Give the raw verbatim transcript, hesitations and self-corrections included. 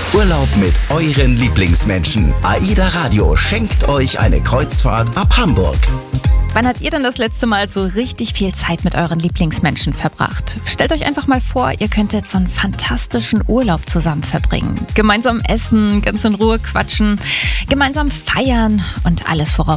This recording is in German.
Urlaub mit euren Lieblingsmenschen. AIDA Radio schenkt euch eine Kreuzfahrt ab Hamburg. Wann habt ihr denn das letzte Mal so richtig viel Zeit mit euren Lieblingsmenschen verbracht? Stellt euch einfach mal vor, ihr könntet so einen fantastischen Urlaub zusammen verbringen. Gemeinsam essen, ganz in Ruhe quatschen, gemeinsam feiern und alles, worauf